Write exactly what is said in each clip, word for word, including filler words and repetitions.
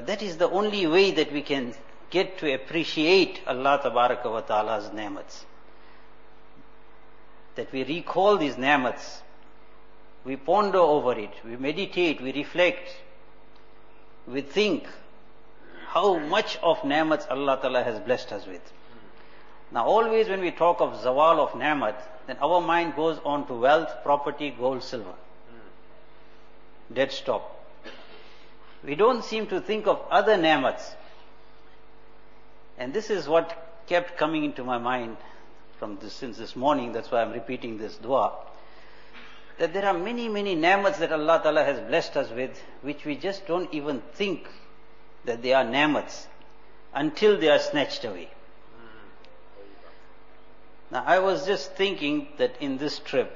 But that is the only way that we can get to appreciate Allah Tabaraka wa Ta'ala's ni'mats. That we recall these ni'mats, we ponder over it, we meditate, we reflect, we think how much of ni'mats Allah Ta'ala has blessed us with. Now always when we talk of zawal of ni'mat, then our mind goes on to wealth, property, gold, silver. Dead stop. We don't seem to think of other ni'mats. And this is what kept coming into my mind from this, since this morning. That's why I'm repeating this dua. That there are many, many ni'mats that Allah Ta'ala has blessed us with, which we just don't even think that they are ni'mats until they are snatched away. Now I was just thinking that in this trip,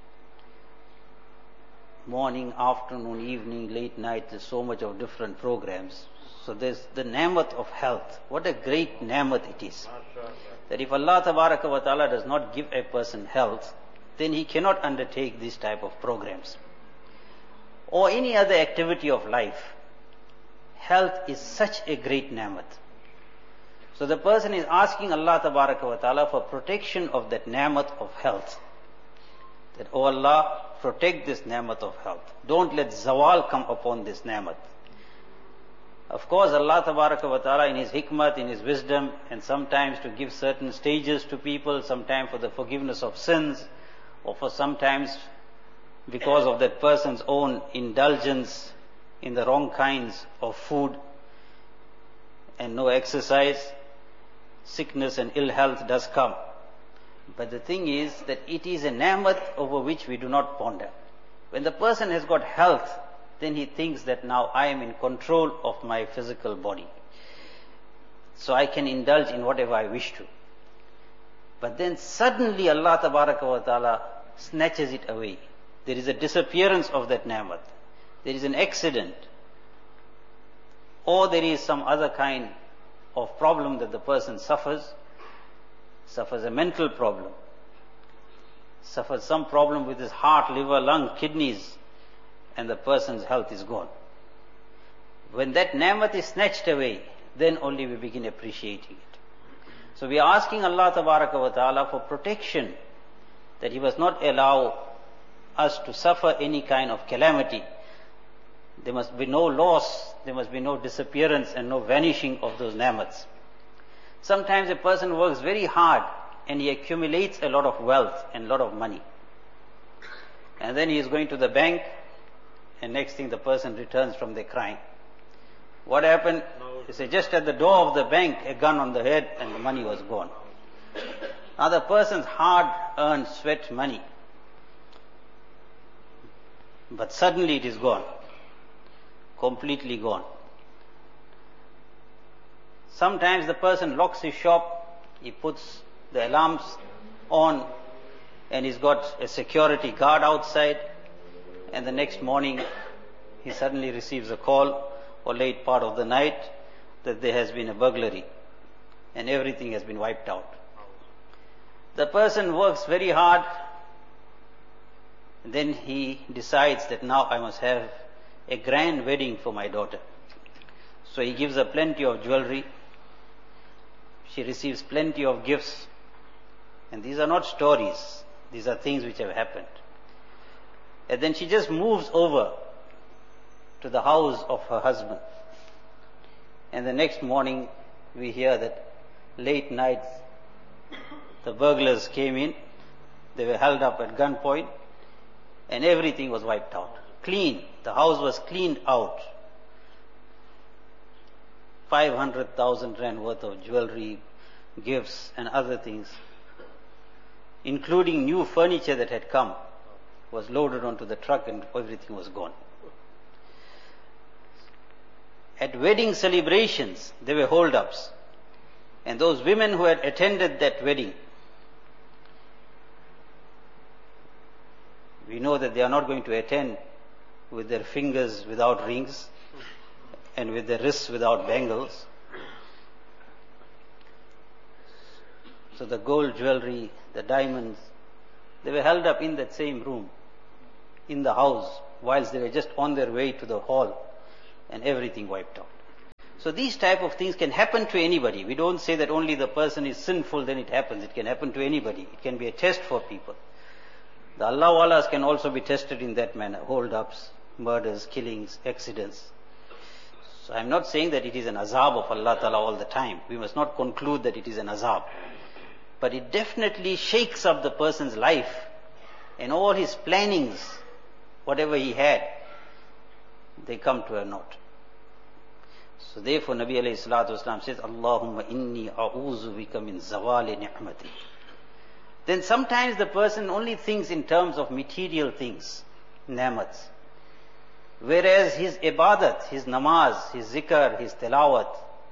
morning, afternoon, evening, late night, there's so much of different programs. So there's the ni'mat of health. What a great ni'mat it is. That if Allah Tabaraka wa Ta'ala does not give a person health, then he cannot undertake these type of programs. Or any other activity of life. Health is such a great ni'mat. So the person is asking Allah Tabaraka wa Ta'ala for protection of that ni'mat of health. That, oh Allah, protect this ni'mat of health. Don't let zawal come upon this ni'mat. Of course, Allah Tabaraka wa Ta'ala in His hikmat, in His wisdom, and sometimes to give certain stages to people, sometimes for the forgiveness of sins, or for sometimes because of that person's own indulgence in the wrong kinds of food and no exercise, sickness and ill health does come. But the thing is that it is a ni'mat over which we do not ponder. When the person has got health, then he thinks that now I am in control of my physical body. So I can indulge in whatever I wish to. But then suddenly Allah Tabaraka wa Ta'ala snatches it away. There is a disappearance of that ni'mat. There is an accident. Or there is some other kind of problem that the person suffers. Suffers a mental problem, suffers some problem with his heart, liver, lung, kidneys, and the person's health is gone. When that ni'mat is snatched away, then only we begin appreciating it. So we are asking Allah Tabaraka wa Ta'ala for protection, that He must not allow us to suffer any kind of calamity. There must be no loss, there must be no disappearance and no vanishing of those ni'mats. Sometimes a person works very hard and he accumulates a lot of wealth and a lot of money. And then he is going to the bank and next thing the person returns from there crying. What happened? He said, just at the door of the bank, a gun on the head and the money was gone. Now the person's hard-earned sweat money. But suddenly it is gone. Completely gone. Sometimes the person locks his shop, he puts the alarms on and he's got a security guard outside, and the next morning he suddenly receives a call or late part of the night that there has been a burglary and everything has been wiped out. The person works very hard, and then he decides that now I must have a grand wedding for my daughter. So he gives her plenty of jewelry. She receives plenty of gifts. And these are not stories. These are things which have happened. And then she just moves over to the house of her husband. And the next morning we hear that late night the burglars came in. They were held up at gunpoint and everything was wiped out. Clean. The house was cleaned out. five hundred thousand rand worth of jewelry, gifts and other things, including new furniture that had come, was loaded onto the truck and everything was gone. At wedding celebrations, there were hold-ups. And those women who had attended that wedding, we know that they are not going to attend with their fingers without rings and with their wrists without bangles. So the gold jewelry, the diamonds, they were held up in that same room, in the house, whilst they were just on their way to the hall, and everything wiped out. So these type of things can happen to anybody. We don't say that only the person is sinful, then it happens. It can happen to anybody. It can be a test for people. The Allah Walas can also be tested in that manner. Hold-ups, murders, killings, accidents. So I'm not saying that it is an azab of Allah Ta'ala all the time. We must not conclude that it is an azab. But it definitely shakes up the person's life and all his plannings, whatever he had, they come to a naught. So therefore Nabi alayhi salatu wasalam says, Allahumma inni a'uzu bika min zawali ni'mati. Then sometimes the person only thinks in terms of material things, ni'mats. Whereas his ibadat, his namaz, his zikr, his tilawat,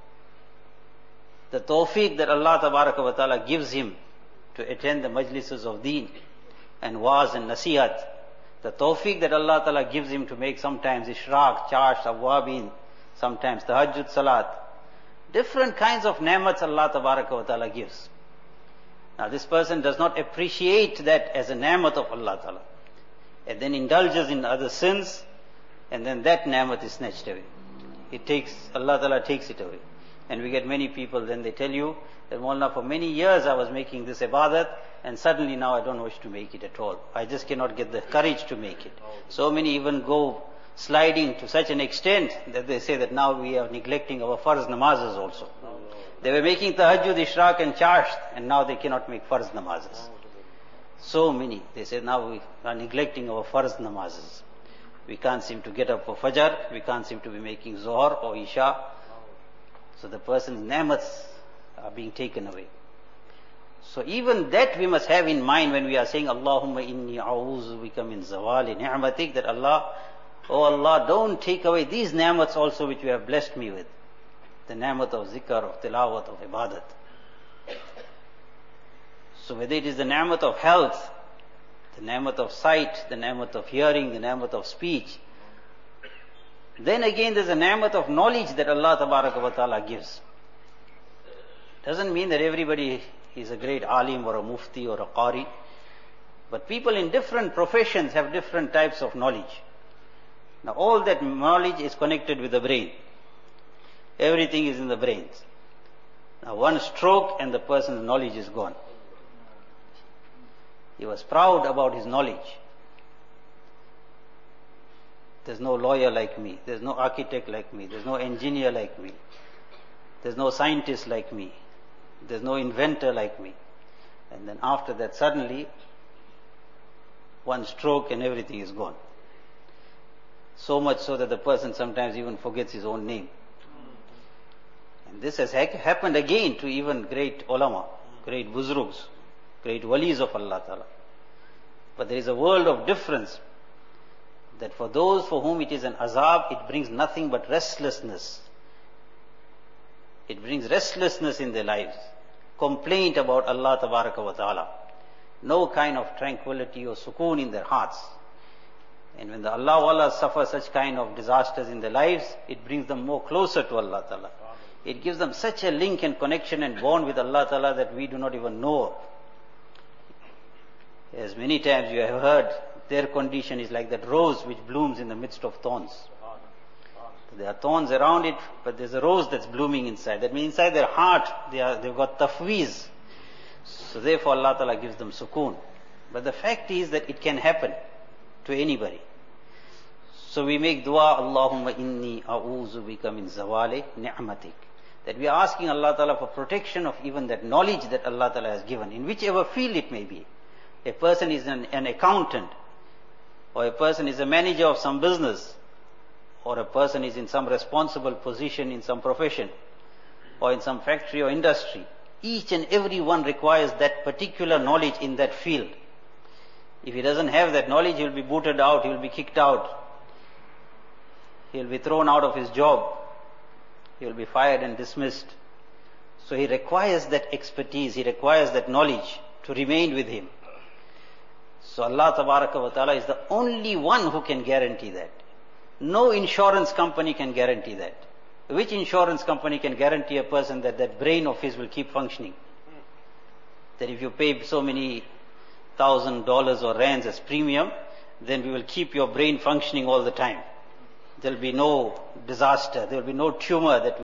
the tawfiq that Allah tabaraka wa ta'ala gives him to attend the majlises of deen and waz and nasihat, the tawfiq that Allah ta'ala gives him to make sometimes ishraq, charge, awwabin, sometimes tahajjud salat, different kinds of ni'mats Allah tabaraka wa ta'ala gives. Now this person does not appreciate that as a ni'mat of Allah ta'ala, and then indulges in other sins, and then that ni'mat is snatched away. It takes, Allah ta'ala takes it away. And we get many people, then they tell you that Maulana, for many years I was making this ibadat, and suddenly now I don't wish to make it at all. I just cannot get the courage to make it. So many even go sliding to such an extent that they say that now we are neglecting our farz namazes also. They were making tahajjud, ishraq and charged, and now they cannot make farz namazes. So many. They say now we are neglecting our farz namazes. We can't seem to get up for fajr, we can't seem to be making zuhr or isha. So the person's ni'mats are being taken away. So even that we must have in mind when we are saying, Allahumma inni a'uzu bika min zawali ni'matik, that Allah, oh Allah, don't take away these ni'mats also which you have blessed me with. The ni'mat of zikr, of tilawat, of ibadat. So whether it is the ni'mat of health, the ni'mat of sight, the ni'mat of hearing, the ni'mat of speech, then again there's a ni'mat of knowledge that Allah tabaraka wa ta'ala gives. Doesn't mean that everybody is a great alim or a mufti or a qari, but people in different professions have different types of knowledge. Now all that knowledge is connected with the brain. Everything is in the brains. Now one stroke and the person's knowledge is gone. He was proud about his knowledge. There's no lawyer like me. There's no architect like me. There's no engineer like me. There's no scientist like me. There's no inventor like me. And then after that, suddenly, one stroke and everything is gone. So much so that the person sometimes even forgets his own name. And this has ha- happened again to even great ulama, great buzrugs, great walis of Allah Ta'ala. But there is a world of difference, that for those for whom it is an azab, it brings nothing but restlessness. It brings restlessness in their lives, complaint about Allah Tabaraka wa Ta'ala, no kind of tranquility or sukoon in their hearts. And when the Allah Wala suffer such kind of disasters in their lives, it brings them more closer to Allah Ta'ala. It gives them such a link and connection and bond with Allah Ta'ala that we do not even know. As many times you have heard, their condition is like that rose which blooms in the midst of thorns. There are thorns around it, but there's a rose that's blooming inside. That means inside their heart, they are, they've got tafweez. So therefore Allah Ta'ala gives them sukoon. But the fact is that it can happen to anybody. So we make dua, Allahumma inni a'uzu bika min zawali ni'matik. That we are asking Allah Ta'ala for protection of even that knowledge that Allah Ta'ala has given, in whichever field it may be. A person is an, an accountant, or a person is a manager of some business, or a person is in some responsible position in some profession, or in some factory or industry. Each and every one requires that particular knowledge in that field. If he doesn't have that knowledge, he will be booted out, he will be kicked out, he will be thrown out of his job, he will be fired and dismissed. So he requires that expertise, he requires that knowledge to remain with him. So Allah Tabaraka wa Ta'ala is the only one who can guarantee that. No insurance company can guarantee that. Which insurance company can guarantee a person that that brain of his will keep functioning? That if you pay so many thousand dollars or rands as premium, then we will keep your brain functioning all the time. There will be no disaster, there will be no tumor that will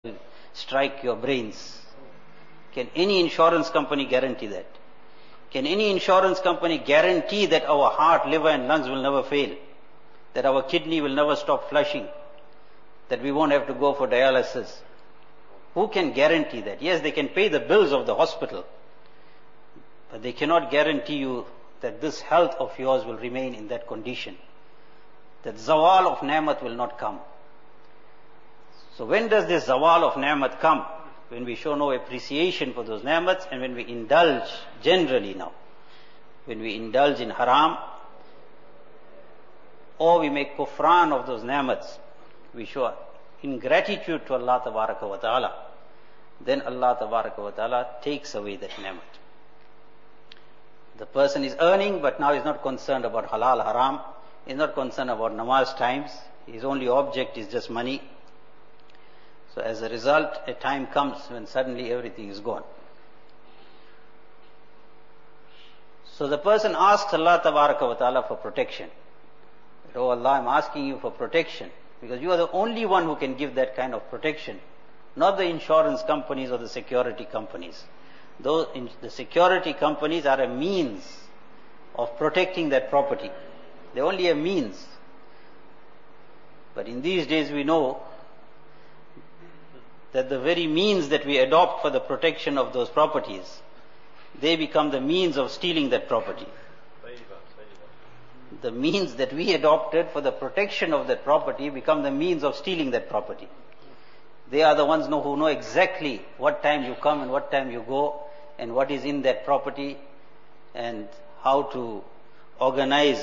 strike your brains. Can any insurance company guarantee that? Can any insurance company guarantee that our heart, liver and lungs will never fail? That our kidney will never stop flushing? That we won't have to go for dialysis? Who can guarantee that? Yes, they can pay the bills of the hospital, but they cannot guarantee you that this health of yours will remain in that condition. That zawal of ni'mat will not come. So when does this zawal of ni'mat come? When we show no appreciation for those ni'mats, and when we indulge, generally now, when we indulge in haram, or we make kufran of those ni'mats, we show ingratitude to Allah Tabaraka wa Ta'ala, then Allah Tabaraka wa Ta'ala takes away that ni'mat. The person is earning, but now is not concerned about halal, haram, is not concerned about namaz times, his only object is just money. So as a result, a time comes when suddenly everything is gone. So the person asks Allah Tabaraka wa Ta'ala for protection. Oh Allah, I'm asking you for protection, because you are the only one who can give that kind of protection, not the insurance companies or the security companies. Those in, the security companies are a means of protecting that property. They're only a means. But in these days we know that the very means that we adopt for the protection of those properties, they become the means of stealing that property. The means that we adopted for the protection of that property become the means of stealing that property. They are the ones know, who know exactly what time you come and what time you go, and what is in that property, and how to organize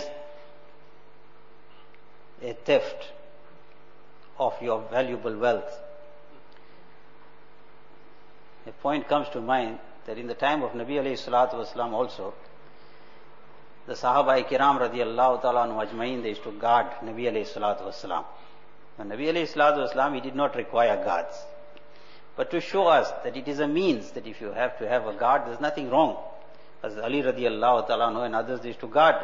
a theft of your valuable wealth. A point comes to mind that in the time of Nabi alayhi salatu wasalam also, the Sahaba Kiram radiyallahu ta'ala anhu ajmain, they used to guard Nabi alayhi salatu wasalam. When Nabi alayhi salatu wasalam, he did not require guards. But to show us that it is a means, that if you have to have a guard, there's nothing wrong. As Ali radiyallahu ta'ala anhu and others, they used to guard.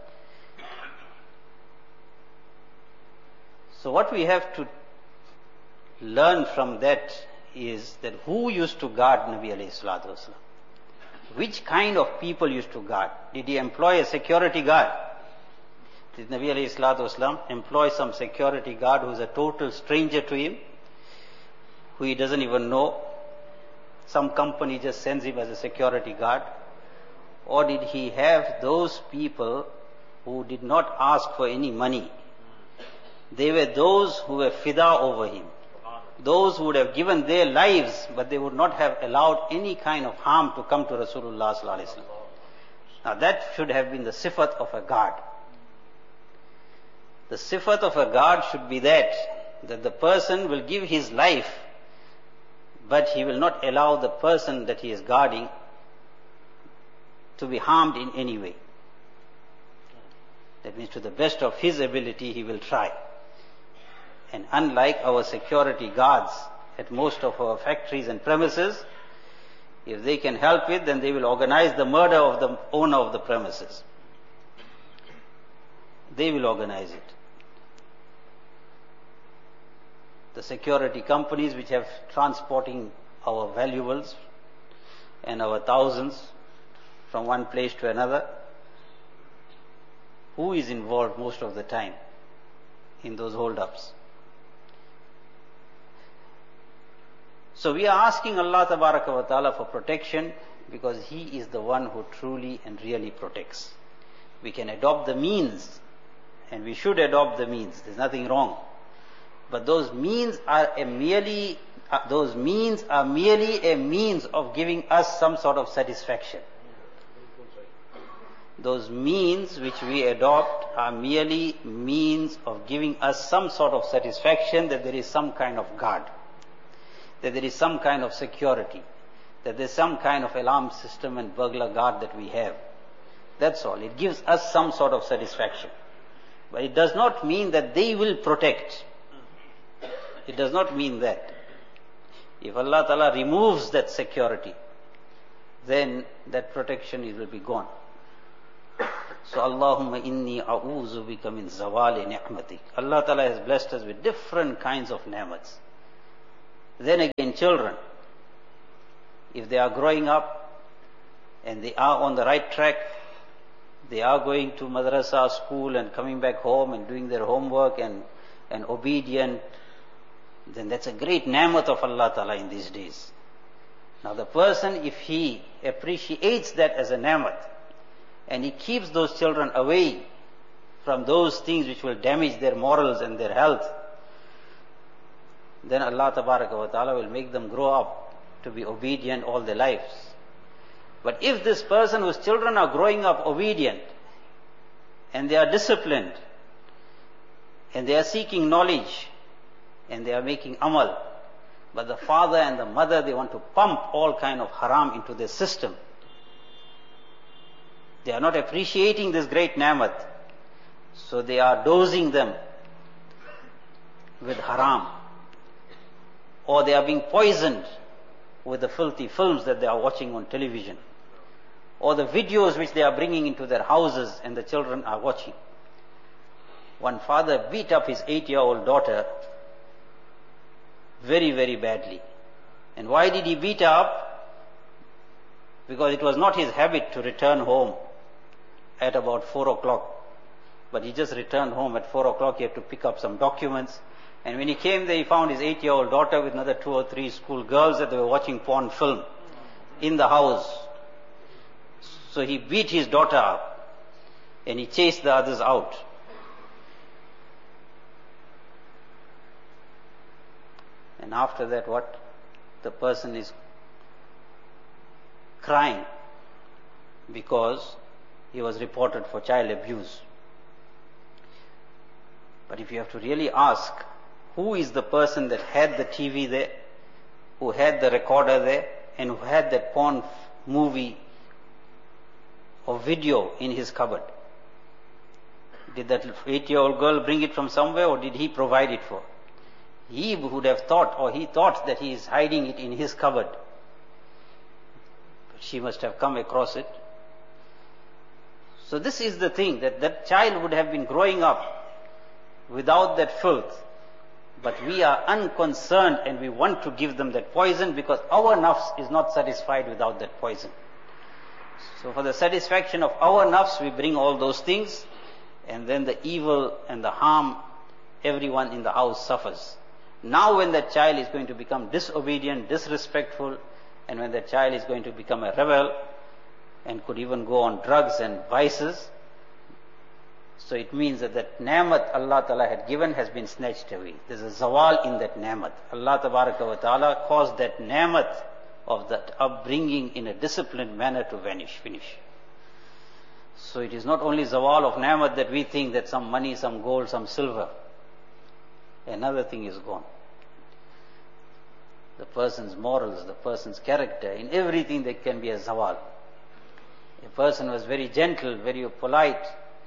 So what we have to learn from that is that who used to guard Nabi alayhi salatu wasalam? Which kind of people used to guard? Did he employ a security guard? Did Nabi alayhi salatu wasalam employ some security guard who is a total stranger to him, who he doesn't even know? Some company just sends him as a security guard. Or did he have those people who did not ask for any money? They were those who were fida over him. Those who would have given their lives, but they would not have allowed any kind of harm to come to Rasulullah sallallahu alaihi wasallam. Now that should have been the sifat of a guard. The sifat of a guard should be that, that the person will give his life, but he will not allow the person that he is guarding to be harmed in any way. That means to the best of his ability he will try. And unlike our security guards at most of our factories and premises, if they can help it, then they will organize the murder of the owner of the premises. They will organize it. The security companies which have transporting our valuables and our thousands from one place to another, who is involved most of the time in those hold-ups? So we are asking Allah Tabaraka wa Ta'ala for protection, because He is the one who truly and really protects. We can adopt the means, and we should adopt the means. There's nothing wrong. But those means are a merely uh, those means are merely a means of giving us some sort of satisfaction. Those means which we adopt are merely means of giving us some sort of satisfaction that there is some kind of guard, that there is some kind of security, that there is some kind of alarm system and burglar guard that we have. That's all. It gives us some sort of satisfaction. But it does not mean that they will protect. It does not mean that. If Allah Ta'ala removes that security, then that protection will be gone. So Allahumma inni a'udhu bika min zawali ni'matik. Allah Ta'ala has blessed us with different kinds of ni'mats. Then again, children, if they are growing up and they are on the right track, they are going to madrasa, school, and coming back home and doing their homework and, and obedient, then that's a great ni'mat of Allah Ta'ala in these days. Now the person, if he appreciates that as a ni'mat, and he keeps those children away from those things which will damage their morals and their health, then Allah Tabaraka wa Ta'ala will make them grow up to be obedient all their lives. But if this person whose children are growing up obedient, and they are disciplined, and they are seeking knowledge, and they are making amal, but the father and the mother, they want to pump all kind of haram into their system, they are not appreciating this great ni'mat, so they are dosing them with haram, or they are being poisoned with the filthy films that they are watching on television, or the videos which they are bringing into their houses and the children are watching. One father beat up his eight-year-old daughter very, very badly. And why did he beat her up? Because it was not his habit to return home at about four o'clock. But he just returned home at four o'clock. He had to pick up some documents. And when he came there, he found his eight-year-old daughter with another two or three school girls that they were watching porn film in the house. So he beat his daughter up and he chased the others out. And after that, what? The person is crying because he was reported for child abuse. But if you have to really ask, who is the person that had the T V there, who had the recorder there, and who had that porn f- movie or video in his cupboard? Did that eight-year-old girl bring it from somewhere, or did he provide it for? He would have thought, or he thought that he is hiding it in his cupboard. But she must have come across it. So this is the thing, that that child would have been growing up without that filth. But we are unconcerned and we want to give them that poison because our nafs is not satisfied without that poison. So for the satisfaction of our nafs, we bring all those things, and then the evil and the harm, everyone in the house suffers. Now when that child is going to become disobedient, disrespectful, and when that child is going to become a rebel and could even go on drugs and vices, so it means that that ni'mat Allah Ta'ala had given has been snatched away. There's a zawal in that ni'mat. Allah Tabaraka wa Ta'ala caused that ni'mat of that upbringing in a disciplined manner to vanish, finish. So it is not only zawal of ni'mat that we think that some money, some gold, some silver. Another thing is gone. The person's morals, the person's character, in everything there can be a zawal. A person was very gentle, very polite,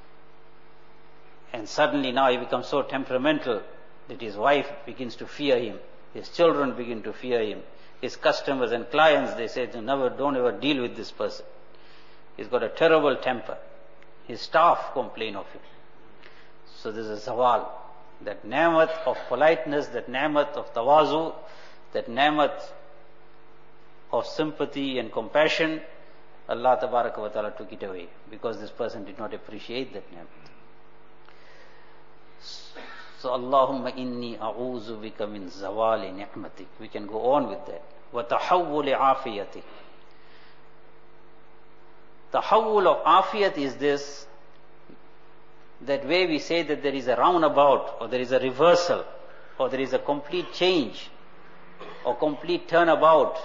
and suddenly now he becomes so temperamental that his wife begins to fear him, his children begin to fear him, his customers and clients, they say, never, don't ever deal with this person. He's got a terrible temper. His staff complain of him. So there's a zawal. That ni'mat of politeness, that ni'mat of tawazu, that ni'mat of sympathy and compassion, Allah Tabaraka wa Ta'ala took it away because this person did not appreciate that ni'mat. So Allahumma inni a'udhu bika min zawali ni'matik. We can go on with that. Wa tahawwuli afiyatik. Tahawwul of afiyat is this, that way we say that there is a roundabout, or there is a reversal, or there is a complete change, or complete turnabout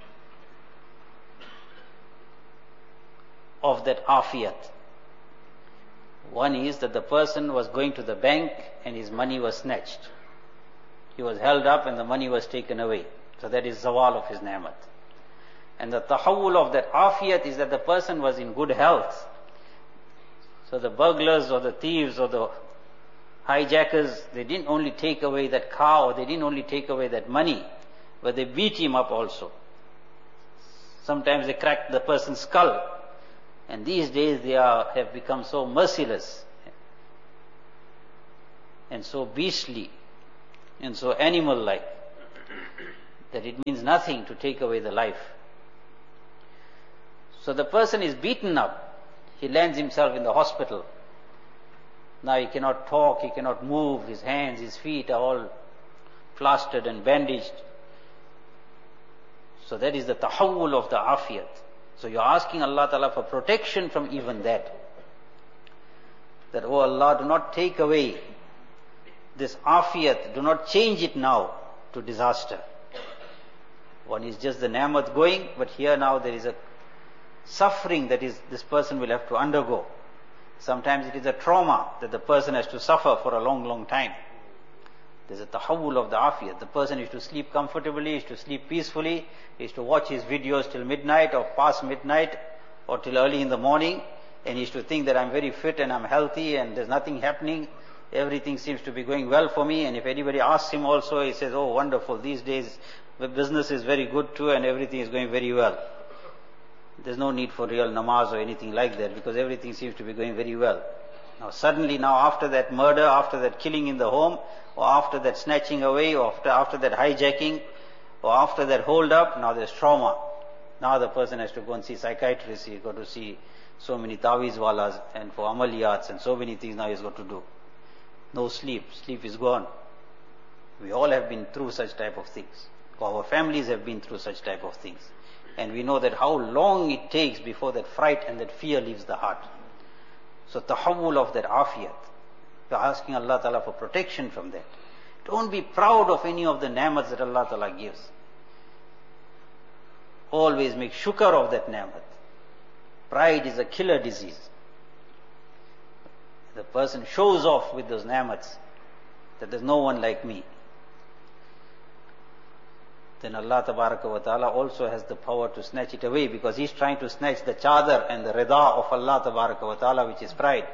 of that afiyat. One is that the person was going to the bank and his money was snatched. He was held up and the money was taken away. So that is zawal of his ni'mat. And the tahawul of that afiyat is that the person was in good health. So the burglars or the thieves or the hijackers, they didn't only take away that car or they didn't only take away that money, but they beat him up also. Sometimes they cracked the person's skull. And these days they are, have become so merciless and so beastly and so animal-like that it means nothing to take away the life. So the person is beaten up. He lands himself in the hospital. Now he cannot talk, he cannot move, his hands, his feet are all plastered and bandaged. So that is the tahawul of the afiyat. So you're asking Allah Ta'ala for protection from even that. That, oh Allah, do not take away this afiyat, do not change it now to disaster. One is just the ni'mat going, but here now there is a suffering that is this person will have to undergo. Sometimes it is a trauma that the person has to suffer for a long, long time. There's a tahawul of the afiyat. The person is to sleep comfortably, is to sleep peacefully, is to watch his videos till midnight or past midnight or till early in the morning, and is to think that I'm very fit and I'm healthy and there's nothing happening. Everything seems to be going well for me, and if anybody asks him also, he says, oh wonderful, these days the business is very good too and everything is going very well. There's no need for real namaz or anything like that because everything seems to be going very well. Now suddenly now after that murder, after that killing in the home, or after that snatching away, or after, after that hijacking, or after that hold up, now there's trauma. Now the person has to go and see psychiatrists, he's got to see so many tawiz walas and for amaliyats and so many things now he's got to do. No sleep, sleep is gone. We all have been through such type of things. Our families have been through such type of things. And we know that how long it takes before that fright and that fear leaves the heart. So tahawul of that afiyat. You're asking Allah Ta'ala for protection from that. Don't be proud of any of the ni'mats that Allah Ta'ala gives. Always make shukr of that ni'mat. Pride is a killer disease. The person shows off with those ni'mats that there's no one like me. Then Allah Tabaraka wa Ta'ala also has the power to snatch it away because He's trying to snatch the chadar and the rida of Allah Tabaraka wa Ta'ala, which is pride.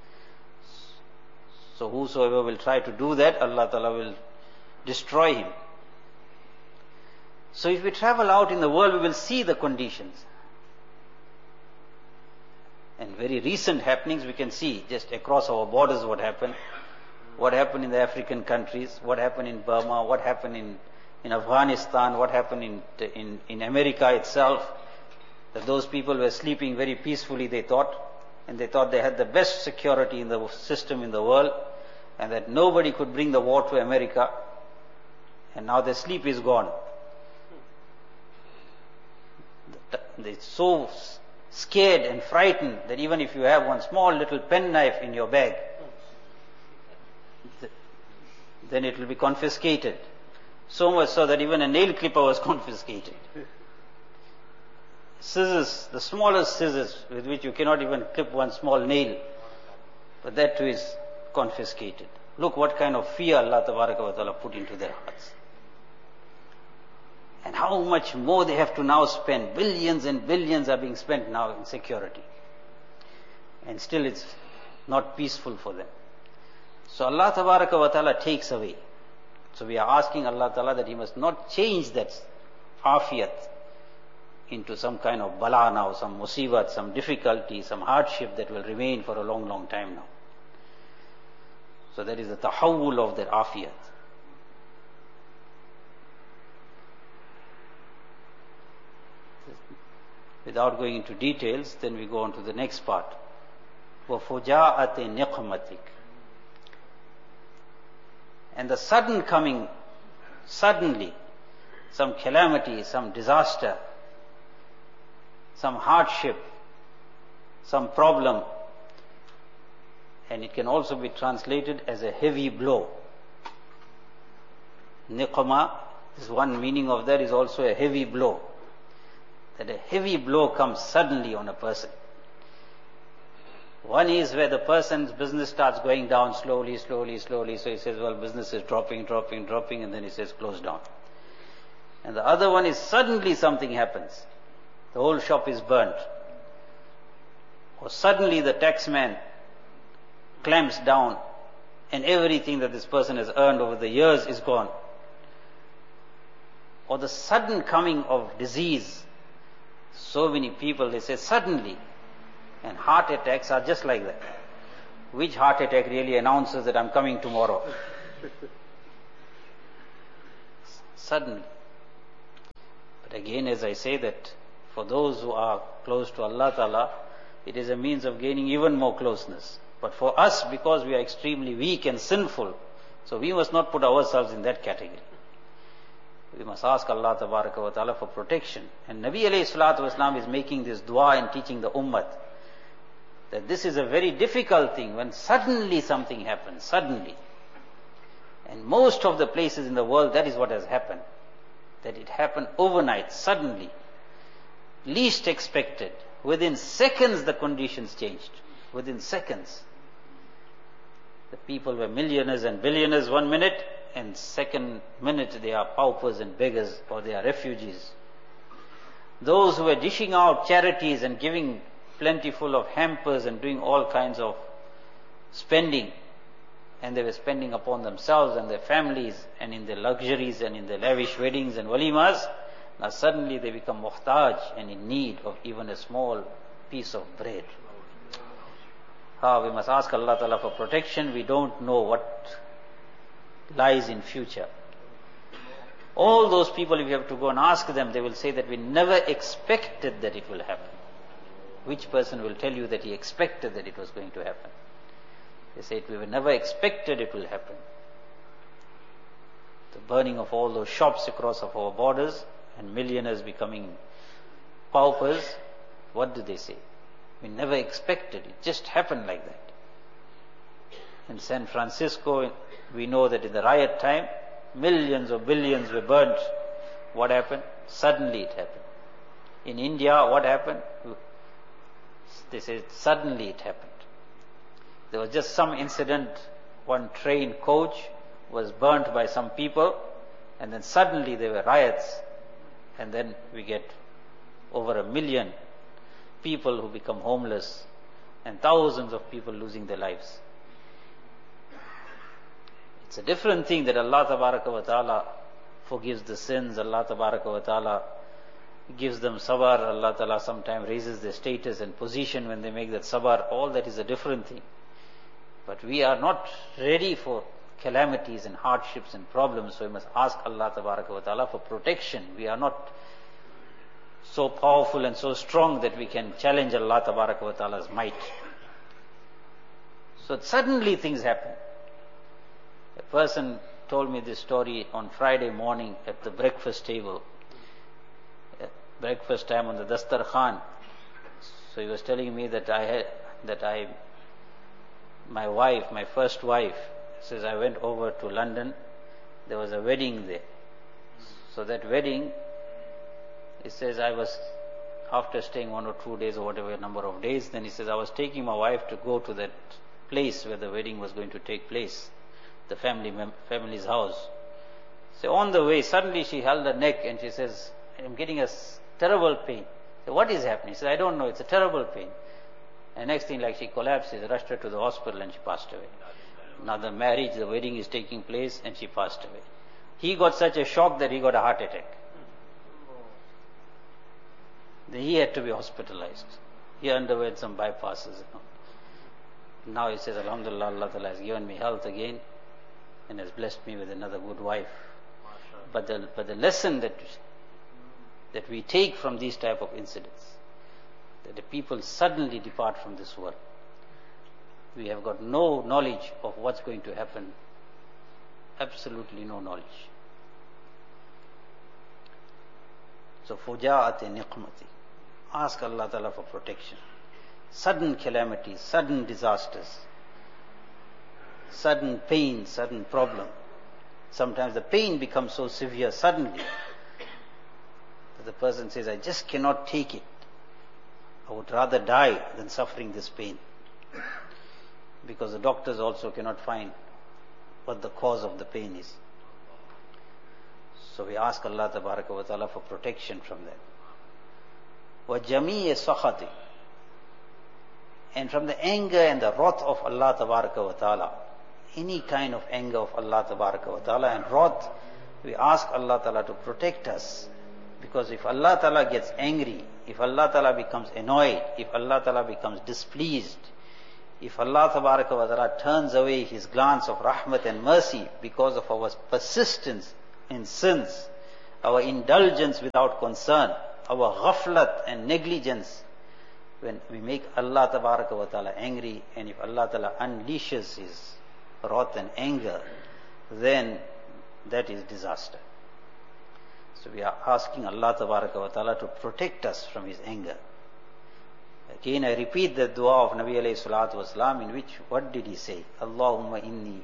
So whosoever will try to do that, Allah Ta'ala will destroy him. So if we travel out in the world, we will see the conditions. And very recent happenings we can see just across our borders what happened. What happened in the African countries, what happened in Burma, what happened in, in Afghanistan, what happened in, in, in America itself. That those people were sleeping very peacefully, they thought. And they thought they had the best security in the system in the world. And that nobody could bring the war to America. And now their sleep is gone. They're so scared and frightened that even if you have one small little penknife in your bag, then it will be confiscated. So much so that even a nail clipper was confiscated. Scissors, the smallest scissors with which you cannot even clip one small nail, but that too is confiscated. Look what kind of fear Allah Tabaraka wa Ta'ala put into their hearts. And how much more they have to now spend. Billions and billions are being spent now in security. And still it's not peaceful for them. So Allah Tabaraka wa Ta'ala takes away. So we are asking Allah Ta'ala that He must not change that afiyat into some kind of bala now, some musibat, some difficulty, some hardship that will remain for a long, long time now. So that is the tahawul of that afiyat. Without going into details, then we go on to the next part. وَفُجَاءَةِ نِقْمَتِكَ. And the sudden coming, suddenly, some calamity, some disaster, some hardship, some problem, and it can also be translated as a heavy blow. Niqma, this one meaning of that is also a heavy blow. That a heavy blow comes suddenly on a person. One is where the person's business starts going down slowly, slowly, slowly, so he says, well, business is dropping, dropping, dropping, and then he says, close down. And the other one is suddenly something happens. The whole shop is burnt. Or suddenly the taxman clamps down and everything that this person has earned over the years is gone. Or the sudden coming of disease. So many people, they say suddenly. And heart attacks are just like that. Which heart attack really announces that I'm coming tomorrow? Suddenly. But again, as I say, that for those who are close to Allah Ta'ala, it is a means of gaining even more closeness. But for us, because we are extremely weak and sinful, so we must not put ourselves in that category. We must ask Allah Tabaraka wa Ta'ala for protection. And Nabi alayhi salatu wasalam is making this dua and teaching the ummah that this is a very difficult thing when suddenly something happens, suddenly. And most of the places in the world, that is what has happened. That it happened overnight, suddenly. Least expected. Within seconds the conditions changed. Within seconds. The people were millionaires and billionaires one minute, and second minute they are paupers and beggars, or they are refugees. Those who were dishing out charities and giving plentiful of hampers and doing all kinds of spending, and they were spending upon themselves and their families and in their luxuries and in their lavish weddings and walimas, now suddenly they become muhtaj and in need of even a small piece of bread. Ah, we must ask Allah Ta'ala for protection. We don't know what lies in future. All those people, if you have to go and ask them, they will say that we never expected that it will happen. Which person will tell you that he expected that it was going to happen? They say we were never expected it will happen. The burning of all those shops across of our borders and millionaires becoming paupers, what do they say? We never expected it. Just happened like that. In San Francisco, we know that in the riot time, millions or billions were burnt. What happened? Suddenly it happened. In India, what happened? They say suddenly it happened. There was just some incident, one train coach was burnt by some people, and then suddenly there were riots, and then we get over a million people who become homeless, and thousands of people losing their lives. It's a different thing that Allah Tabaraka wa Ta'ala forgives the sins, Allah Tabaraka wa Ta'ala gives them sabr, Allah Ta'ala sometimes raises their status and position when they make that sabr. All that is a different thing. But we are not ready for calamities and hardships and problems, so we must ask Allah Tabaraka wa Ta'ala for protection. We are not so powerful and so strong that we can challenge Allah Tabaraka wa Ta'ala's might. So suddenly things happen. A person told me this story on Friday morning at the breakfast table. Breakfast time on the Dastar Khan. So he was telling me that I had, that I, my wife, my first wife, says I went over to London. There was a wedding there. So that wedding, he says I was, after staying one or two days or whatever number of days, then he says I was taking my wife to go to that place where the wedding was going to take place, the family mem- family's house. So on the way, suddenly she held her neck and she says, I'm getting a terrible pain. So what is happening? She said, I don't know, it's a terrible pain. And next thing, like she collapses, rushed her to the hospital and she passed away. Now the marriage, the wedding is taking place and she passed away. He got such a shock that he got a heart attack. He had to be hospitalized. He underwent some bypasses. You know. Now he says, Alhamdulillah, Allah Ta'ala has given me health again and has blessed me with another good wife. But the, but the lesson that that we take from these type of incidents, that the people suddenly depart from this world. We have got no knowledge of what's going to happen. Absolutely no knowledge. So, fuja'at niqmati. Ask Allah Ta'ala for protection. Sudden calamities, sudden disasters, sudden pain, sudden problem. Sometimes the pain becomes so severe suddenly that the person says, I just cannot take it. I would rather die than suffering this pain. Because the doctors also cannot find what the cause of the pain is. So we ask Allah Tabaraka wa Ta'ala for protection from that. Wa jami'i sakhati. And from the anger and the wrath of Allah Tabaraka wa Ta'ala, any kind of anger of Allah Tabaraka wa Ta'ala and wrath, we ask Allah Ta'ala to protect us. Because if Allah Ta'ala gets angry, if Allah Ta'ala becomes annoyed, if Allah Ta'ala becomes displeased, if Allah Tabaraka wa Ta'ala turns away His glance of rahmat and mercy because of our persistence in sins, our indulgence without concern, our ghaflat and negligence, when we make Allah tabaraka wa ta'ala angry, and if Allah ta'ala unleashes His wrath and anger, then that is disaster. So we are asking Allah tabaraka wa ta'ala to protect us from His anger. Again I repeat the dua of Nabi alayhi salatu wasalam, in which, what did he say? Allahumma inni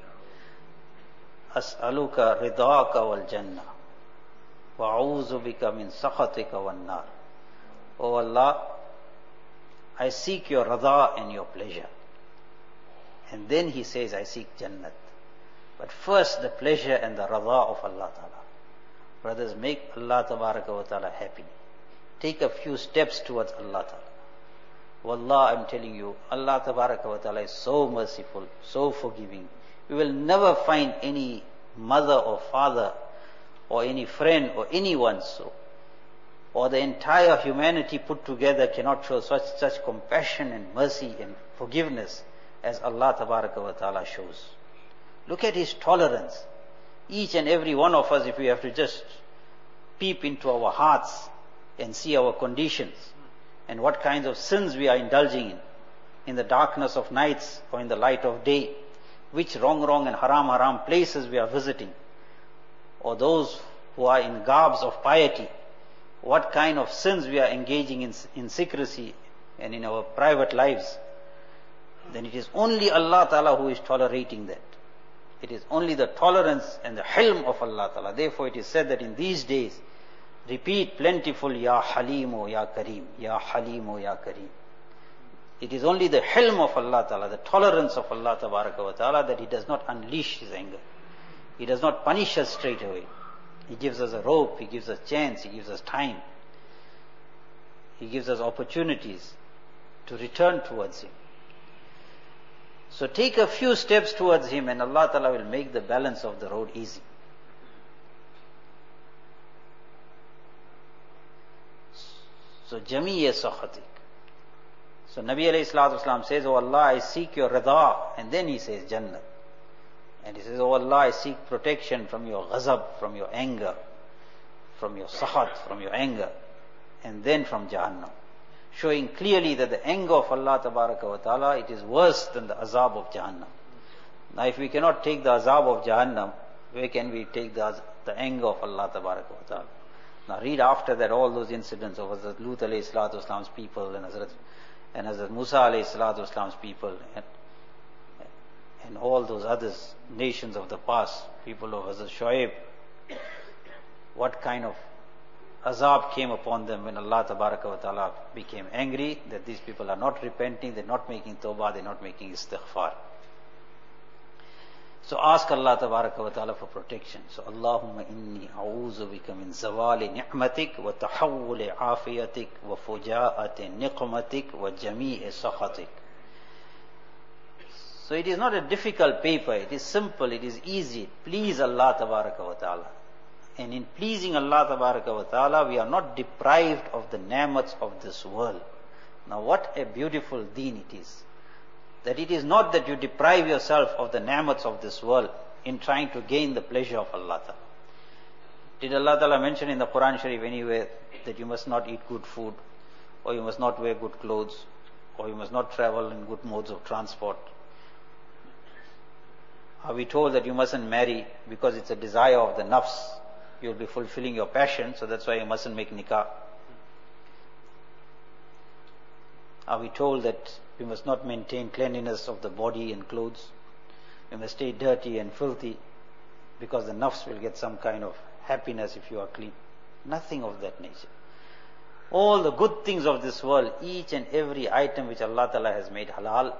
as'aluka ridaka wal jannah wa a'udhu bika min sakhatika wan nar. O Allah, I seek your radha and your pleasure. And then he says, I seek Jannat. But first the pleasure and the radha of Allah Ta'ala. Brothers, make Allah Tabaraka wa Ta'ala happy. Take a few steps towards Allah Ta'ala. Wallah, I'm telling you, Allah Tabaraka wa Ta'ala is so merciful, so forgiving. You will never find any mother or father or any friend or anyone so, or the entire humanity put together cannot show such, such compassion and mercy and forgiveness as Allah Tabaraka wa Ta'ala shows. Look at His tolerance. Each and every one of us, if we have to just peep into our hearts and see our conditions and what kinds of sins we are indulging in, in the darkness of nights or in the light of day, which wrong, wrong and haram, haram places we are visiting, or those who are in garbs of piety, what kind of sins we are engaging in, in secrecy and in our private lives, then it is only Allah Ta'ala who is tolerating that. It is only the tolerance and the hilm of Allah Ta'ala. Therefore it is said that in these days, repeat plentiful, Ya Halimu, Ya Kareem, Ya Halimu, Ya Kareem. It is only the hilm of Allah Ta'ala, the tolerance of Allah Tabaraka wa Ta'ala, that He does not unleash His anger. He does not punish us straight away. He gives us a rope, He gives us chance, He gives us time. He gives us opportunities to return towards Him. So take a few steps towards Him and Allah Ta'ala will make the balance of the road easy. So Jamiyya Sakhatik. So Nabi alayhi salatu wasalam says, Oh Allah, I seek your rida, and then he says Jannah. And he says, Oh Allah, I seek protection from your ghazab, from your anger, from your sakhat, from your anger, and then from Jahannam. Showing clearly that the anger of Allah Tabaraka wa Ta'ala, it is worse than the azab of Jahannam. Now if we cannot take the azab of Jahannam, where can we take the, the anger of Allah Tabaraka wa Ta'ala? Now read after that all those incidents of Hazrat Lut alayhi salatu wasalam's people and Hazrat, and Hazrat Musa alayhi salatu wasalam's people and, and all those others, nations of the past, people of Hazrat Shuaib. What kind of azab came upon them when Allah Tabaraka wa Ta'ala became angry, that these people are not repenting, they're not making tawbah, they're not making istighfar. So ask Allah Tabaraka wa Ta'ala for protection. So Allahumma inni a'udhu bika min zawali ni'matik wa tahawwuli afiyatik wa fuja'ati niqmatik wa jami'i sakhatik. So it is not a difficult paper, it is simple, it is easy. Please Allah Tabaraka wa Ta'ala. And in pleasing Allah Tabaraka wa Ta'ala, we are not deprived of the ni'mats of this world. Now what a beautiful deen it is. That it is not that you deprive yourself of the ni'mats of this world in trying to gain the pleasure of Allah Ta'ala. Did Allah Ta'ala mention in the Quran Sharif anywhere that you must not eat good food, or you must not wear good clothes, or you must not travel in good modes of transport? Are we told that you mustn't marry because it's a desire of the nafs? You'll be fulfilling your passion, so that's why you mustn't make nikah. Are we told that we must not maintain cleanliness of the body and clothes? We must stay dirty and filthy because the nafs will get some kind of happiness if you are clean. Nothing of that nature. All the good things of this world, each and every item which Allah Ta'ala has made halal,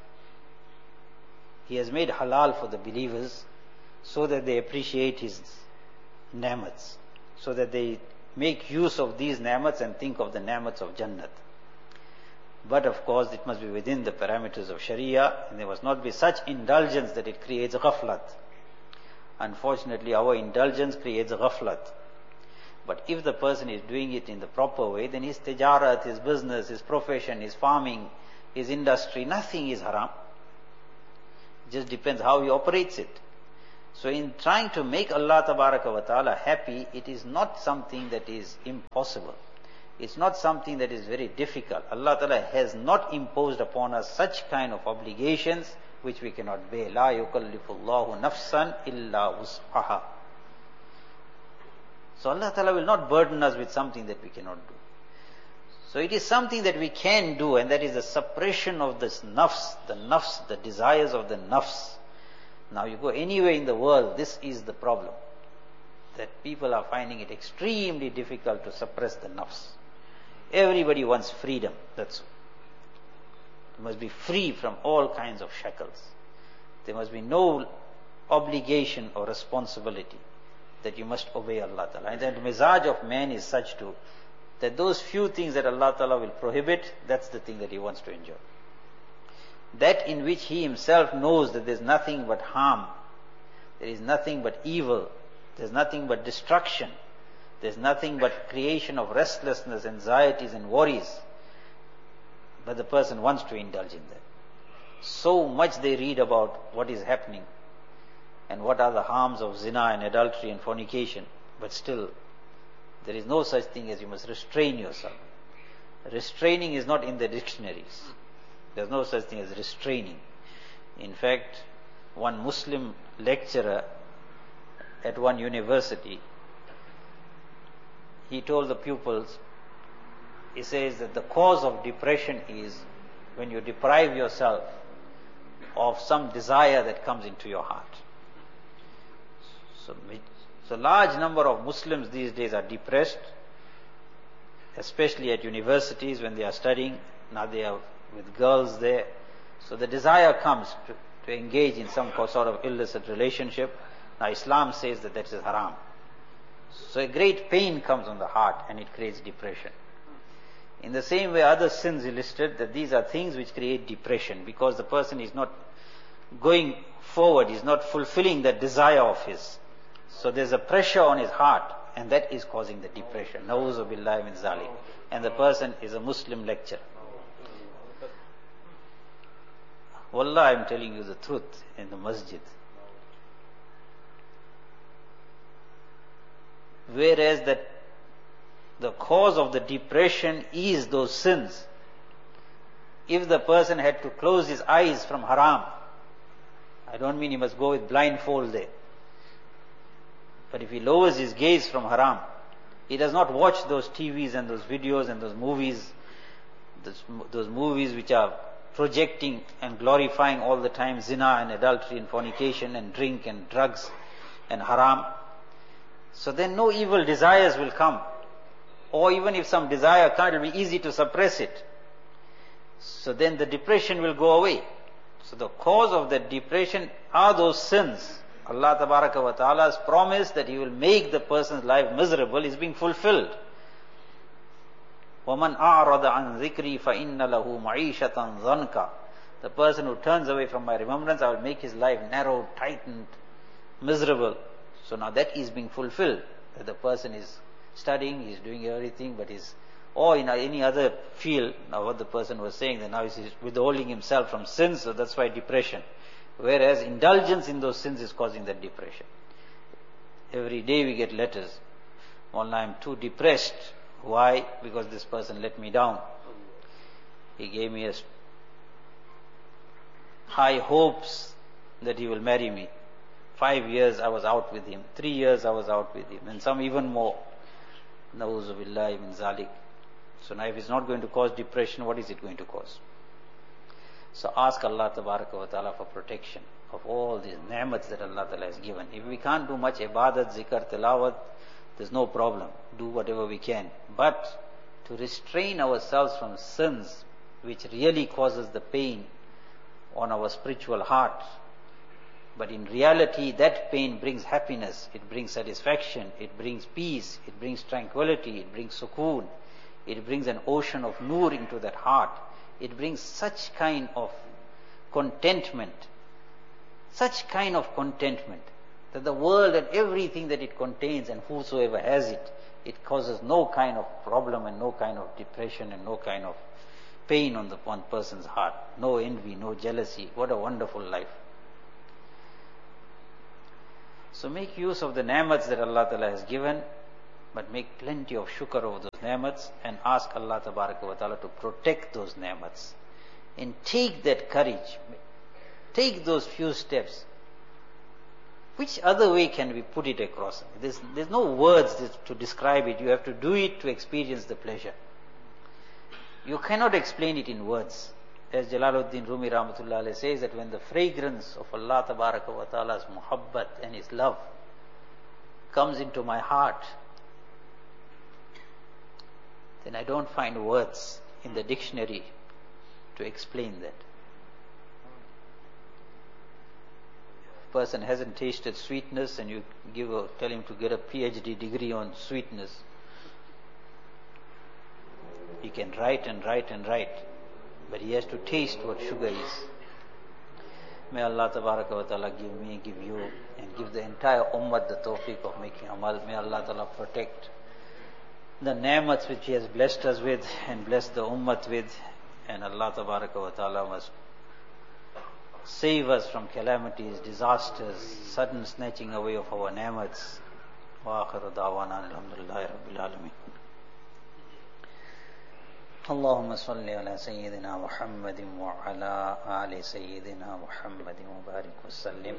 He has made halal for the believers so that they appreciate His ni'mats, so that they make use of these ni'mats and think of the ni'mats of Jannat. But of course it must be within the parameters of Sharia, and there must not be such indulgence that it creates ghaflat. Unfortunately our indulgence creates ghaflat. But if the person is doing it in the proper way, then his tijarat, his business, his profession, his farming, his industry, nothing is haram. It just depends how he operates it. So in trying to make Allah Tabaraka wa Ta'ala happy, it is not something that is impossible. It's not something that is very difficult. Allah Ta'ala has not imposed upon us such kind of obligations which we cannot bear. La yukallifullahu nafsan illa wus'aha. So Allah Ta'ala will not burden us with something that we cannot do. So it is something that we can do, and that is the suppression of this nafs, the nafs, the desires of the nafs. Now you go anywhere in the world, this is the problem. That people are finding it extremely difficult to suppress the nafs. Everybody wants freedom, that's all. You must be free from all kinds of shackles. There must be no obligation or responsibility that you must obey Allah Ta'ala. And that mizaj of man is such too, that those few things that Allah Ta'ala will prohibit, that's the thing that he wants to enjoy. That in which he himself knows that there's nothing but harm, there is nothing but evil, there's nothing but destruction, there's nothing but creation of restlessness, anxieties and worries. But the person wants to indulge in that. So much they read about what is happening and what are the harms of zina and adultery and fornication, but still there is no such thing as you must restrain yourself. Restraining is not in the dictionaries. There's no such thing as restraining. In fact, one Muslim lecturer at one university, he told the pupils, he says that the cause of depression is when you deprive yourself of some desire that comes into your heart. So, so large number of Muslims these days are depressed, especially at universities when they are studying. Now they are with girls there. So the desire comes to, to engage in some sort of illicit relationship. Now Islam says that that is haram. So a great pain comes on the heart and it creates depression. In the same way, other sins listed, that these are things which create depression because the person is not going forward, is not fulfilling that desire of his. So there's a pressure on his heart, and that is causing the depression. Na'uzu billahi min zalik. And the person is a Muslim lecturer. Wallah, I'm telling you the truth in the masjid. Whereas that the cause of the depression is those sins. If the person had to close his eyes from haram, I don't mean he must go with blindfold there. But if he lowers his gaze from haram, he does not watch those T Vs and those videos and those movies, those, those movies which are projecting and glorifying all the time zina and adultery and fornication and drink and drugs and haram. So then no evil desires will come. Or even if some desire comes, it will be easy to suppress it. So then the depression will go away. So the cause of the depression are those sins. Allah Tabaraka wa Ta'ala's promise that He will make the person's life miserable is being fulfilled. وَمَنْ أَعْرَضَ عَنْ ذِكْرِي فَإِنَّ لَهُ مَعِيشَةً ضَنْكَ. The person who turns away from my remembrance, I will make his life narrow, tightened, miserable. So now that is being fulfilled. That the person is studying, he is doing everything, but is, or in any other field, now what the person was saying, that now he is withholding himself from sins, so that's why depression. Whereas indulgence in those sins is causing that depression. Every day we get letters. Well, I am too depressed. Why? Because this person let me down. He gave me a high hopes that he will marry me. Five years I was out with him. Three years I was out with him. And some even more. Na'uzu billahi min zalik. So now if it's not going to cause depression, what is it going to cause? So ask Allah Tabaraka wa Ta'ala for protection of all these ni'mats that Allah Ta'ala has given. If we can't do much ibadat, zikr, tilawat, there's no problem. Do whatever we can. But to restrain ourselves from sins which really causes the pain on our spiritual heart. But in reality, that pain brings happiness, it brings satisfaction, it brings peace, it brings tranquility, it brings sukoon, it brings an ocean of nur into that heart. It brings such kind of contentment, such kind of contentment, that the world and everything that it contains and whosoever has it, it causes no kind of problem and no kind of depression and no kind of pain on the one person's heart. No envy, no jealousy. What a wonderful life. So make use of the ni'mats that Allah Ta'ala has given, but make plenty of shukr over those ni'mats and ask Allah Tabaraka wa Ta'ala to protect those ni'mats. And take that courage, take those few steps. Which other way can we put it across? There's, there's no words to describe it. You have to do it to experience the pleasure. You cannot explain it in words. As Jalaluddin Rumi Rahmatullah Alayhi says, that when the fragrance of Allah Tabaraka wa Ta'ala's muhabbat and His love comes into my heart, then I don't find words in the dictionary to explain that. If a person hasn't tasted sweetness and you give a, tell him to get a PhD degree on sweetness, he can write and write and write, but he has to taste what sugar is. May Allah Tabaraka wa Ta'ala give me, give you, and give the entire ummah the tawfiq of making amal. May Allah Ta'ala protect the ni'mats which He has blessed us with and blessed the ummah with, and Allah Tabaraka wa Ta'ala must save us from calamities, disasters, sudden snatching away of our ni'mats. Wa akhiru da'wana alhamdulillahi rabbil alameen. اللهم صل على سيدنا محمد وعلى آل سيدنا محمد وبارك وسلم.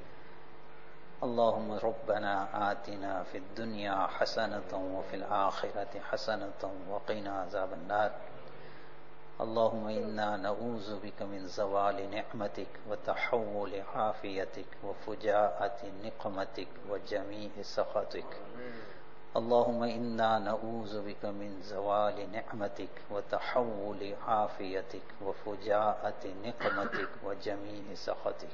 اللهم ربنا آتنا في الدنيا حسنة وفي الآخرة حسنة وقنا عذاب النار. اللهم إنا نعوذ بك من زوال نعمتك وتحول عافيتك وفجاءة نقمتك وجميع سخطك. اللهم إنا نعوذ بك من زوال نعمتك وتحول عافيتك وفجاءة نقمتك وجميع سخطك.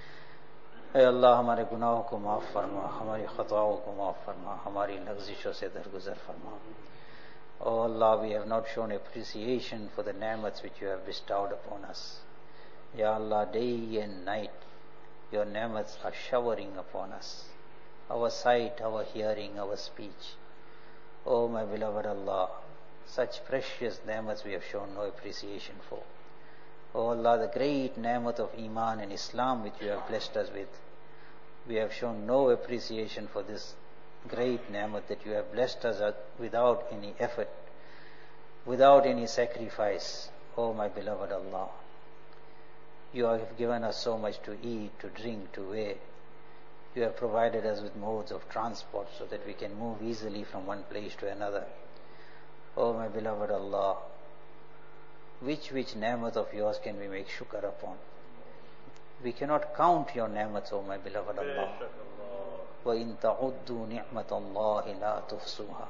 اے اللہ ہمارے گناہوں کو معاف فرما, ہماری خطاؤں کو معاف فرما, ہماری لغزشوں سے درگزر فرما. Oh Allah, we have not shown appreciation for the ni'mats which you have bestowed upon us. Ya Allah, day and night your ni'mats are showering upon us. Our sight, our hearing, our speech. Oh my beloved Allah, such precious ni'mats we have shown no appreciation for. Oh Allah, the great ni'mat of Iman and Islam which you have blessed us with, we have shown no appreciation for this great ni'mat that you have blessed us without any effort, without any sacrifice. Oh my beloved Allah, you have given us so much to eat, to drink, to wear. You have provided us with modes of transport so that we can move easily from one place to another. Oh my beloved Allah, which which ni'mat of yours can we make shukr upon? We cannot count your ni'mats, oh my beloved Allah. وَإِن تَعُدُّوا نِعْمَةَ اللَّهِ لَا تُحْصُوهَا.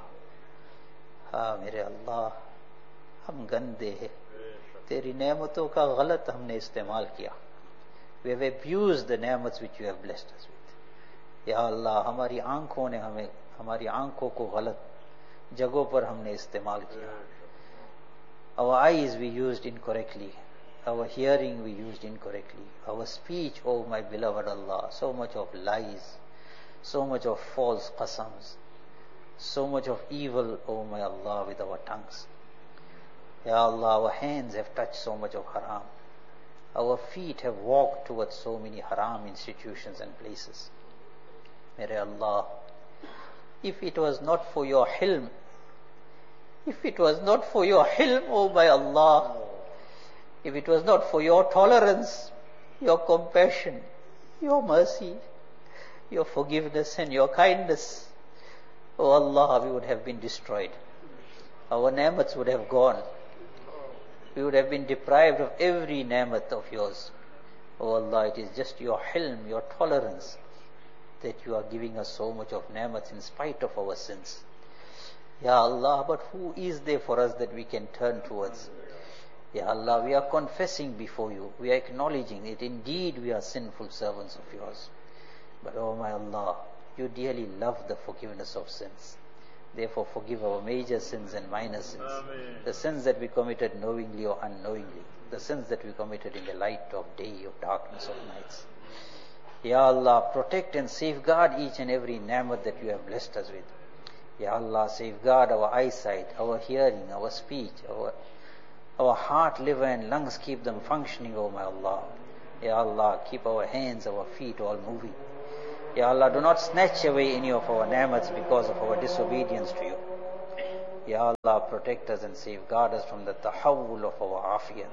ہاں میرے اللہ, ہم گندے ہیں, تیری نعمتوں کا غلط ہم نے استعمال کیا. We have abused the ni'mats which you have blessed us with. یا اللہ, ہماری آنکھوں نے ہمیں, ہماری آنکھوں کو غلط جگہوں پر ہم نے استعمال کیا. Our eyes we used incorrectly. Our hearing we used incorrectly. Our speech, oh my beloved Allah, so much of lies, so much of false qasams, so much of evil, oh my Allah, with our tongues. Ya Allah, our hands have touched so much of haram. Our feet have walked towards so many haram institutions and places. Mere Allah, if it was not for your hilm, if it was not for your hilm, oh my Allah, if it was not for your tolerance, your compassion, your mercy, your forgiveness and your kindness, oh Allah, we would have been destroyed. Our ni'mats would have gone. We would have been deprived of every ni'mat of yours. Oh Allah, it is just your hilm, your tolerance, that you are giving us so much of ni'mats in spite of our sins. Ya Allah, but who is there for us that we can turn towards? Ya Allah, we are confessing before you. We are acknowledging that indeed we are sinful servants of yours. But oh my Allah, you dearly love the forgiveness of sins. Therefore forgive our major sins and minor sins. Amen. The sins that we committed knowingly or unknowingly. The sins that we committed in the light of day, of darkness, of nights. Ya Allah, protect and safeguard each and every ni'mat that you have blessed us with. Ya Allah, safeguard our eyesight, our hearing, our speech, our, our heart, liver and lungs, keep them functioning, oh my Allah. Ya Allah, keep our hands, our feet all moving. Ya Allah, do not snatch away any of our ni'mats because of our disobedience to you. Ya Allah, protect us and safeguard us from the tahawul of our afiyat.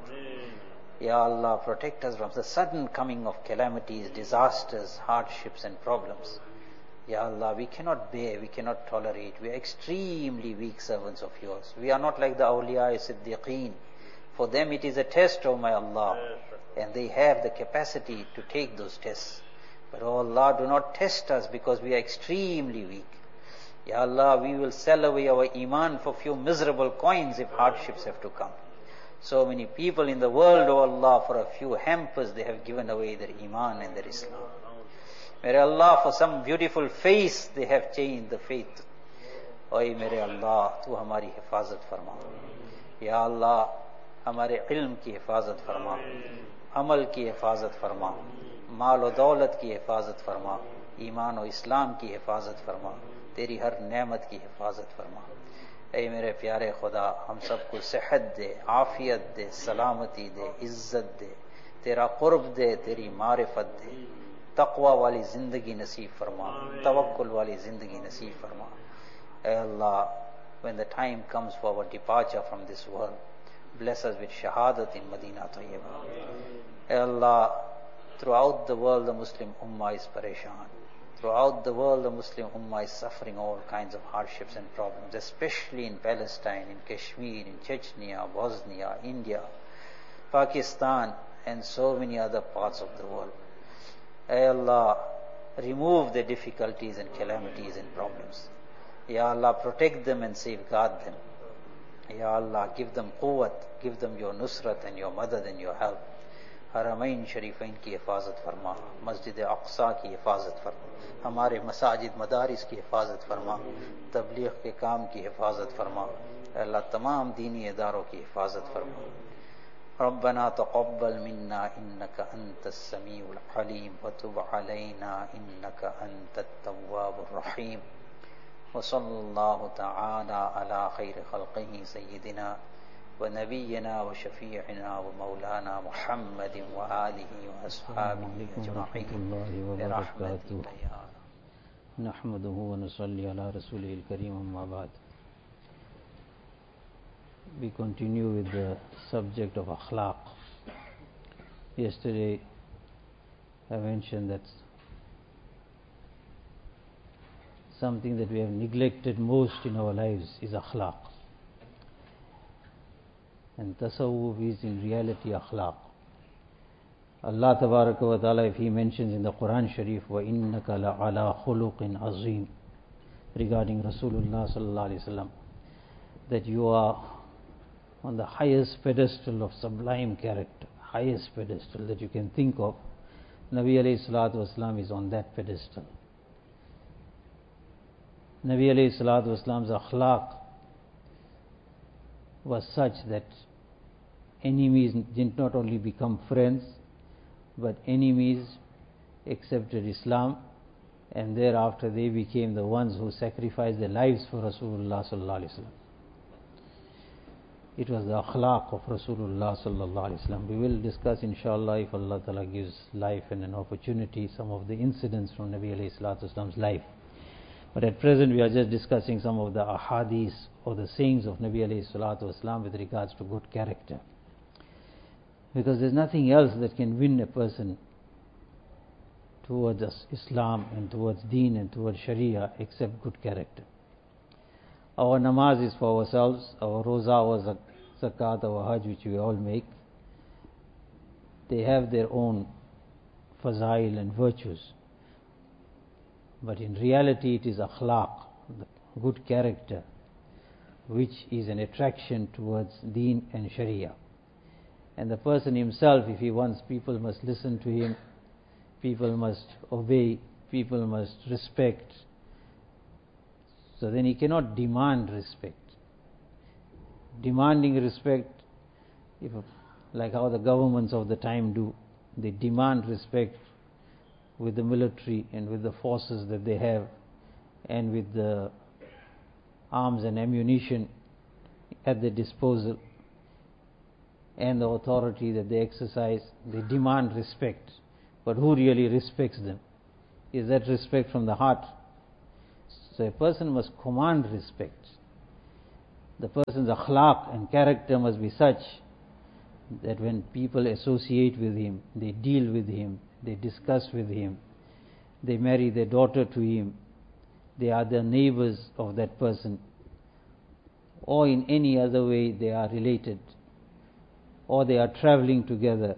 Ya Allah, protect us from the sudden coming of calamities, disasters, hardships and problems. Ya Allah, we cannot bear, we cannot tolerate. We are extremely weak servants of yours. We are not like the awliya siddiqeen. For them it is a test, O my Allah, and they have the capacity to take those tests. But O Allah, do not test us because we are extremely weak. Ya Allah, we will sell away our iman for few miserable coins if hardships have to come. So many people in the world, O Allah, for a few hampers they have given away their iman and their Islam. Mere Allah, for some beautiful face they have changed the faith. Oye mere Allah, tu hamari hifazat farma. Ya Allah, हमारे इल्म की हिफाजत फरमा, अमल की हिफाजत फरमा, माल और दौलत की हिफाजत फरमा, ईमान और इस्लाम की हिफाजत फरमा, तेरी हर नेमत की हिफाजत फरमा। ऐ मेरे प्यारे खुदा, हम सबको सेहत दे, आफियत दे, सलामती दे, इज्जत दे, तेरा कुर्ब दे, तेरी मारिफत दे, तकवा वाली जिंदगी नसीब फरमा, तवक्कुल वाली जिंदगी नसीब फरमा। ऐ अल्लाह, when the time comes for our departure from this world, bless us with shahadat in Madinah Tayyibah. Ya Allah, throughout the world the Muslim Ummah is pareshan. Throughout the world the Muslim Ummah is suffering all kinds of hardships and problems, especially in Palestine, in Kashmir, in Chechnya, Bosnia, India, Pakistan and so many other parts of the world. Ya Allah, remove the difficulties and calamities and problems. Ya Allah, protect them and safeguard them. Ya Allah, give them quwwat, give them your nusrat and your madad and your help. Haramain Sharifain ki hifazat farma, Masjid Aqsa ki hifazat farma, हमारे मसाजिद मदारिस की हिफाजत फरमा, तबलीग के काम की हिफाजत फरमा, अल्लाह तमाम दीनी इदारों की हिफाजत फरमा। रब्बना तक़ब्बल मिन्ना इन्नका अंतस समीउल अलीम व तुब अलैना इन्नका अंतत तव्वाबुर रहीम। وصلى الله تعالى على خير خلقه سيدنا ونبينا وشفيعنا ومولانا محمد وآله وأصحابه أجمعين برحمتك يا نحمده ونصلي على رسوله الكريم أما بعد. We continue with the subject of akhlaq. Yesterday I mentioned that something that we have neglected most in our lives is akhlaq. And tasawwuf is in reality akhlaq. Allah Tabaraka wa Ta'ala, if He mentions in the Quran Sharif, وَإِنَّكَ لَعَلَىٰ خُلُقٍ عَظِيمٍ, regarding Rasulullah Sallallahu Alaihi Wasallam, that you are on the highest pedestal of sublime character, highest pedestal that you can think of. Nabi alayhi salatu wasalam is on that pedestal. Nabi alayhi salatu wasalam's akhlaq was such that enemies did not only become friends, but enemies accepted Islam, and thereafter they became the ones who sacrificed their lives for Rasulullah sallallahu alaihi wasallam. It was the akhlaq of Rasulullah sallallahu alaihi wasallam. We will discuss, inshallah, if Allah Ta'ala gives life and an opportunity, some of the incidents from Nabi alayhi salatu wasalam's life. But at present we are just discussing some of the ahadith or the sayings of Nabi alayhi salatu wasalam with regards to good character. Because there's nothing else that can win a person towards Islam and towards Deen and towards Sharia except good character. Our namaz is for ourselves, our roza, our zakat, our hajj, which we all make. They have their own fazail and virtues. But in reality it is akhlaq, the good character, which is an attraction towards Deen and Sharia. And the person himself, if he wants, people must listen to him, people must obey, people must respect. So then he cannot demand respect. Demanding respect, if, like how the governments of the time do, they demand respect with the military and with the forces that they have and with the arms and ammunition at their disposal and the authority that they exercise. They demand respect, but who really respects them? is that respect from the heart? So a person must command respect. The person's akhlaq and character must be such that when people associate with him, they deal with him, they discuss with him, they marry their daughter to him, they are the neighbors of that person, or in any other way they are related, or they are traveling together,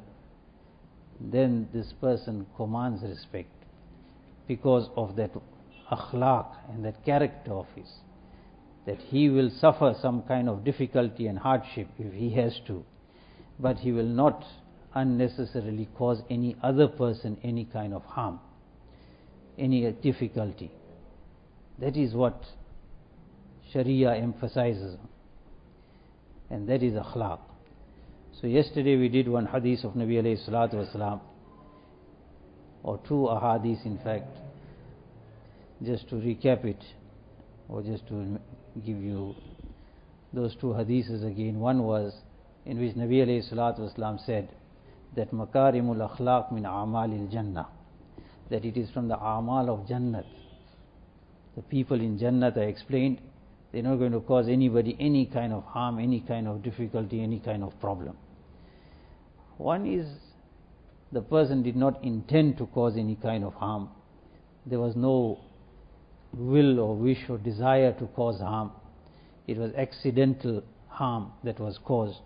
then this person commands respect because of that akhlaq and that character of his, that he will suffer some kind of difficulty and hardship if he has to, but he will not unnecessarily cause any other person any kind of harm, any difficulty. That is what Sharia emphasizes on, and that is akhlaq. So yesterday we did one hadith of Nabi alayhi salatu wasalam, or two ahadith in fact. Just to recap it, or just to give you those two hadiths again. One was in which Nabi alayhi salatu wasalam said that makarimul akhlaq min a'malil jannah, that it is from the a'mal of Jannat. The people in Jannat, I explained, they're not going to cause anybody any kind of harm, any kind of difficulty, any kind of problem. One is the person did not intend to cause any kind of harm. There was no will or wish or desire to cause harm. It was accidental harm that was caused.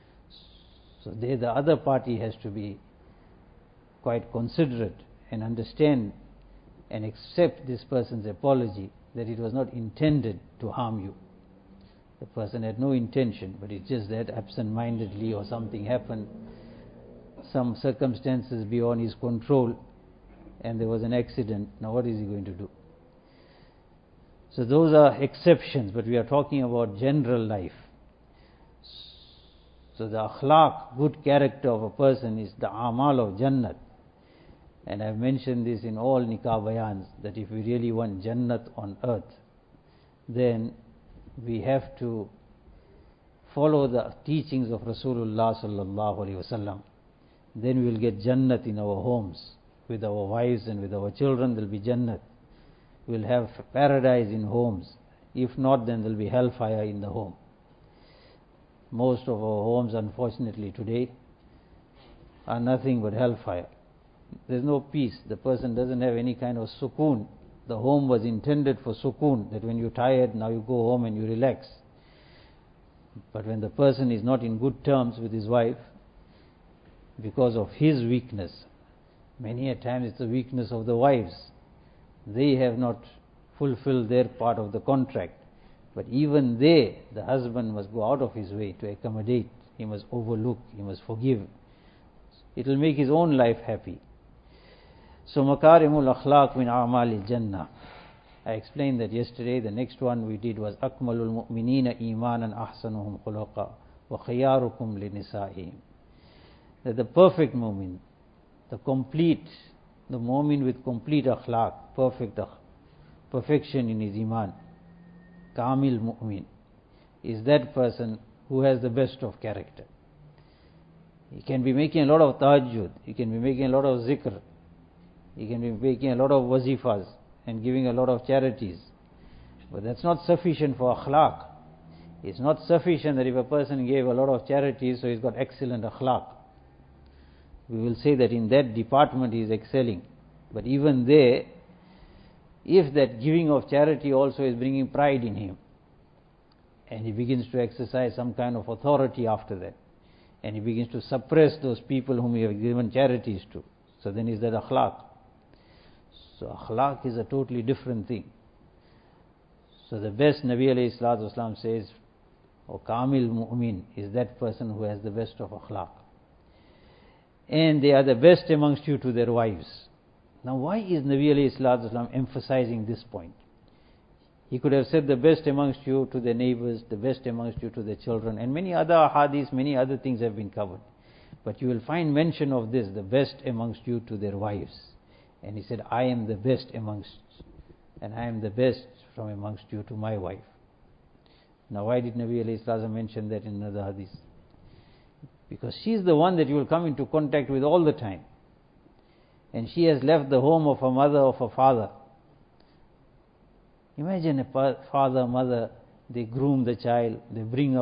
So there the other party has to be quite considerate and understand and accept this person's apology, that it was not intended to harm you. The person had no intention, but it's just that absent-mindedly or something happened, some circumstances beyond his control, and there was an accident. Now what is he going to do? So those are exceptions, but we are talking about general life. So the akhlaq, good character of a person, is the amal of Jannat. And I've mentioned this in all nikah bayans, that if we really want Jannat on earth, then we have to follow the teachings of Rasulullah sallallahu alaihi wasallam. Then we will get Jannat in our homes, with our wives and with our children. There will be Jannat. We will have paradise in homes. If not, then there will be hellfire in the home. Most of our homes, unfortunately today, are nothing but hellfire. There's no peace. The person doesn't have any kind of sukoon. The home was intended for sukoon, that when you're tired, now you go home and you relax. But when the person is not in good terms with his wife, because of his weakness, many a time it's the weakness of the wives. They have not fulfilled their part of the contract. But even they, the husband must go out of his way to accommodate. He must overlook, he must forgive. It will make his own life happy. So makarimul akhlaq min a'malil jannah. I explained that yesterday. The next one we did was akmalul mu'minina imanan ahsanuhum khulaqa wa khiyarukum linisa'ihim. That the perfect mu'min, the complete, the mu'min with complete akhlaq, perfect perfection in his iman, kamil mu'min, is that person who has the best of character. He can be making a lot of tahajjud, he can be making a lot of zikr, he can be making a lot of wazifas and giving a lot of charities, but that's not sufficient for akhlaq. It's not sufficient that if a person gave a lot of charities, so he's got excellent akhlaq. We will say that in that department he is excelling, but even there, if that giving of charity also is bringing pride in him, and he begins to exercise some kind of authority after that, and he begins to suppress those people whom he has given charities to, so then is that akhlaq? So akhlaq is a totally different thing. So the best, Nabi alayhi salatu wasalam says, or kamil mu'min, is that person who has the best of akhlaq. And they are the best amongst you to their wives. Now why is Nabi alayhi salatu wasalam emphasizing this point? He could have said the best amongst you to their neighbors, the best amongst you to their children, and many other hadiths, many other things have been covered. But you will find mention of this, the best amongst you to their wives. And he said, I am the best amongst, and I am the best from amongst you to my wife. Now why did Nabi alayhi salatu wasalam mention that in another hadith? Because she is the one that you will come into contact with all the time. and she has left the home of her mother or her father. Imagine a father, mother, they groom the child, they bring